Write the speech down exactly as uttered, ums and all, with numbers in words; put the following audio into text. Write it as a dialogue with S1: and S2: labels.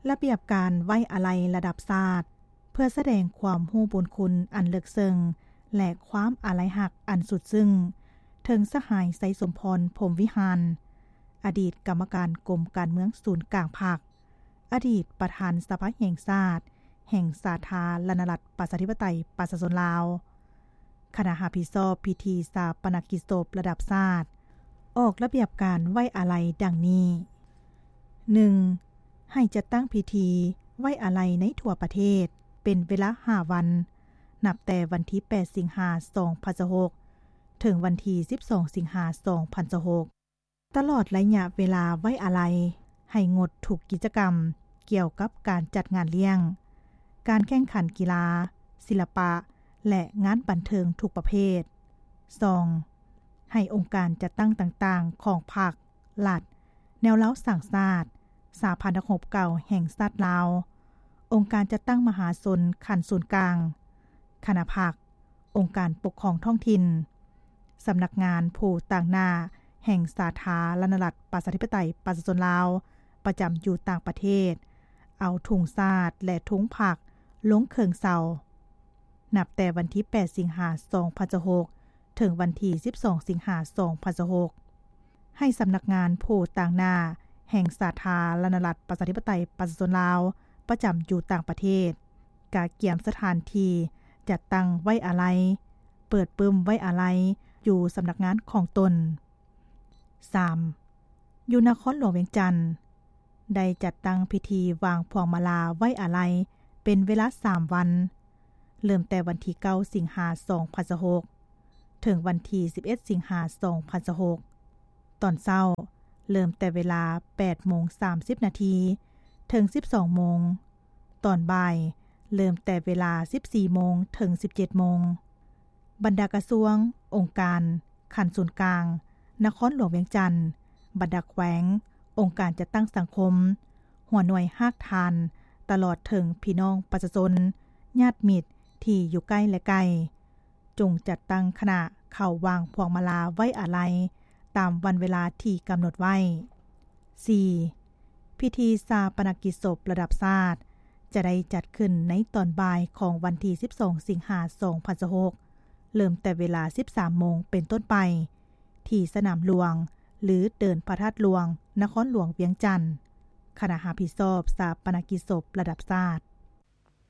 S1: ระเบียบการไว้อาลัยระดับชาติเพื่อแสดงความรู้บุญคุณอันลึกซึ้งและความอาลัยหักอันสุดซึ้งถึงสหายไสสมพรพรหมวิหารอดีตกรรมการกรมการเมืองศูนย์กลางพรรคอดีตประธานสภาแห่งชาติแห่งสาธารณรัฐประชาธิปไตยประชาชนลาวคณะรับผิดชอบพิธีชาปนกิจศพระดับชาติออกระเบียบการไว้อาลัยดังนี้ หนึ่ง. ให้จัดตั้งพิธีไว้อาลัยในทั่วประเทศเป็นเวลาห้าวันนับแต่วันที่แปดสิงหาคมสองพันยี่สิบหกถึงวันที่สิบสองสิงหาคมสองพันยี่สิบหกตลอดระยะเวลาไว้อาลัยให้งดทุกกิจกรรมเกี่ยวกับการจัดงานเลี้ยงการแข่งขันกีฬาศิลปะและงานบันเทิงทุกประเภท สอง. ให้องค์การจัดตั้งต่างๆของพรรครัฐแนวเล้าสั่งชาติสหพันธรัฐเก่าแห่งชาติลาวองค์การจัดตั้งมหาชนขั้นศูนย์กลางคณะพรรคองค์การปกครองท้องถิ่นสำนักงานผู้ต่างหน้าแห่งสาธารณรัฐประชาธิปไตยประชาชนลาวประจำอยู่ต่างประเทศเอาถุงชาติและถุงผักลงเครื่องเสานับแต่วันที่แปดสิงหาคมสองพันยี่สิบหกถึงวันที่สิบสองสิงหาคมสองพันยี่สิบหกให้สำนักงานผู้ต่างหน้าแห่งสาธารณรัฐประชาธิปไตยประชาชนลาวประจำอยู่ต่างประเทศกาเกี่ยมสถานที่จัดตั้งไว้อาลัยเปิดปึ้มไว้อาลัยอยู่สำนักงานของตน สาม. อยู่นครหลวงเวียงจันทน์ได้จัดตั้งพิธีวางพวงมาลาไว้อาลัยเป็นเวลาสามวันเริ่มแต่วันที่เก้าสิงหาคมสองพันยี่สิบหกถึงวันที่สิบเอ็ดสิงหาคมสองพันยี่สิบหกตอนเช้าเริ่มแต่เวลา แปดโมงสามสิบนาทีถึง สิบสองโมงตอนบ่ายเริ่มแต่เวลา สิบสี่โมงถึง สิบเจ็ดโมงบรรดากระทรวงองค์การขั้นศูนย์กลางนครหลวงเวียงจันทน์บรรดาแขวงองค์การจัดตั้งสังคมหัวหน่วยภาคทานตลอดถึงพี่น้องประชาชนญาติมิตรที่อยู่ใกล้และไกลจงจัดตั้งคณะเข้าวางพวงมาลาไว้อาลัยตามวันเวลาที่กำหนดไว้ สี่. พิธีชาปนกิจศพระดับชาติจะได้จัดขึ้นในตอนบ่ายของวันที่สิบสองสิงหาคมสองพันยี่สิบหกเริ่มแต่เวลา สิบสามโมงเป็นต้นไปที่สนามหลวงหรือเดินพระธาตุหลวงนครหลวงเวียงจันทน์คณะรับผิดชอบชาปนกิจศพระดับชาติ